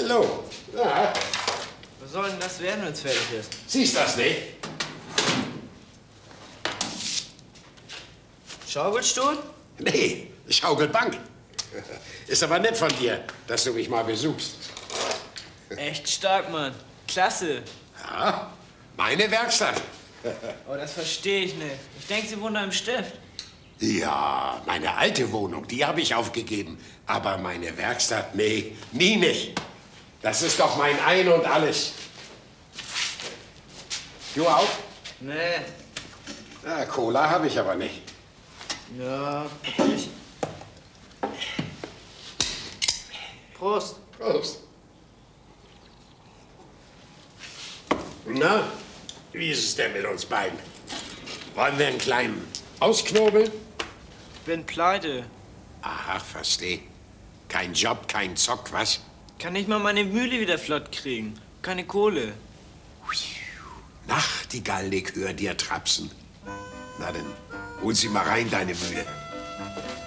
Hallo. Ja. Was soll denn das werden, wenn es fertig ist? Siehst das nicht? Schaukelstuhl? Nee, Schaukelbank. Ist aber nett von dir, dass du mich mal besuchst. Echt stark, Mann. Klasse. Ja, meine Werkstatt. Oh, das verstehe ich nicht. Ich denke, Sie wohnen da im Stift. Ja, meine alte Wohnung, die habe ich aufgegeben. Aber meine Werkstatt, nee, nie nicht. Das ist doch mein Ein und Alles. Du auch? Nee. Ja, Cola habe ich aber nicht. Ja, ich. Prost. Prost. Na, wie ist es denn mit uns beiden? Wollen wir einen kleinen ausknobeln? Ich bin pleite. Aha, versteh. Kein Job, kein Zock, was? Kann nicht mal meine Mühle wieder flott kriegen. Keine Kohle. Nachtigall, ich hör dir trapsen. Na denn, hol sie mal rein, deine Mühle.